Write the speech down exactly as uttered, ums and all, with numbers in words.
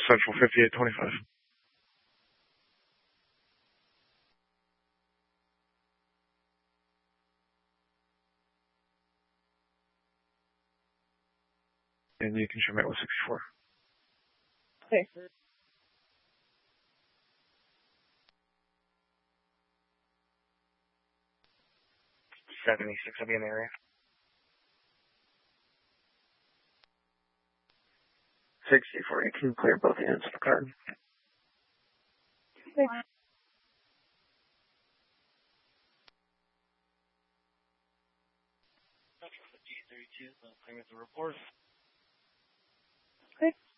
Central fifty-eight twenty-five. And you can show me with sixty-four. Okay. seventy-six will be in the area. sixty-four, you can clear both ends of the card. Okay. thirty-two, so claim it the report. Okay.